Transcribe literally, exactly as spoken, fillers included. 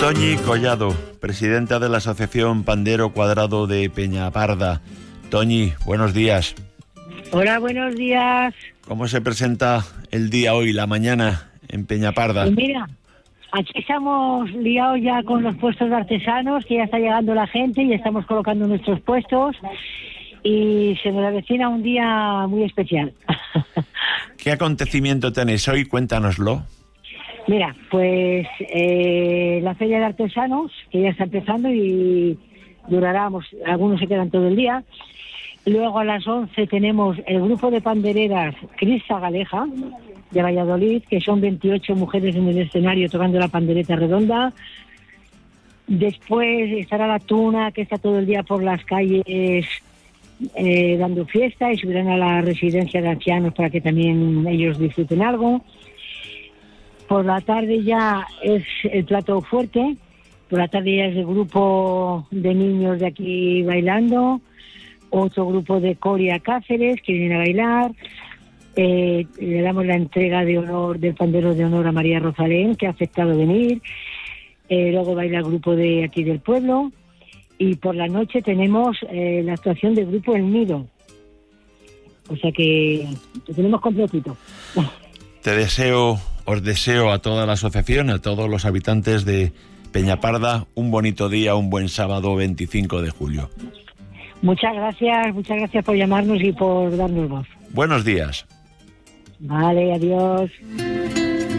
Toñi Collado, presidenta de la Asociación Pandero Cuadrado de Peñaparda. Toñi, buenos días. Hola, buenos días. ¿Cómo se presenta el día hoy, la mañana, en Peñaparda? Pues mira, aquí estamos liados ya con los puestos de artesanos, que ya está llegando la gente y estamos colocando nuestros puestos y se nos avecina un día muy especial. ¿Qué acontecimiento tenéis hoy? Cuéntanoslo. Mira, pues eh, la Feria de Artesanos, que ya está empezando y durará, pues, algunos se quedan todo el día. Luego a las once tenemos el grupo de pandereras Crista Galeja, de Valladolid, que son veintiocho mujeres en el escenario tocando la pandereta redonda. Después estará la Tuna, que está todo el día por las calles eh, dando fiesta, y subirán a la residencia de ancianos para que también ellos disfruten algo. Por la tarde ya es el plato fuerte, por la tarde ya es el grupo de niños de aquí bailando, otro grupo de Coria Cáceres que vienen a bailar, eh, le damos la entrega de honor del pandero de honor a María Rosalén, que ha aceptado venir, eh, luego baila el grupo de aquí del pueblo, y por la noche tenemos eh, la actuación del grupo El Nido, o sea que lo tenemos completito. Te deseo... Os deseo a toda la asociación, a todos los habitantes de Peñaparda, un bonito día, un buen sábado veinticinco de julio. Muchas gracias, muchas gracias por llamarnos y por darnos voz. Buenos días. Vale, adiós.